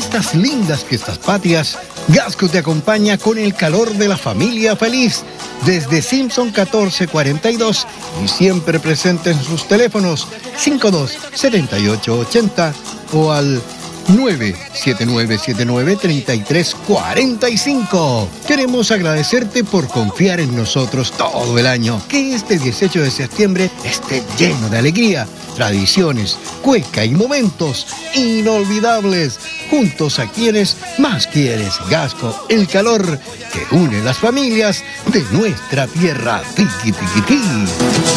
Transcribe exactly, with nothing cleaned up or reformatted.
estas lindas fiestas patrias, Gasco te acompaña con el calor de la familia feliz desde Simpson catorce cuarenta y dos y siempre presente en sus teléfonos cinco dos siete ocho ocho cero o al nueve siete nueve siete nueve tres tres cuatro cinco. Queremos agradecerte por confiar en nosotros todo el año. Que este dieciocho de septiembre esté lleno de alegría, tradiciones, cueca y momentos inolvidables juntos a quienes más quieres. Gasco, el calor que une las familias de nuestra tierra. Tiqui, tiqui, tiqui.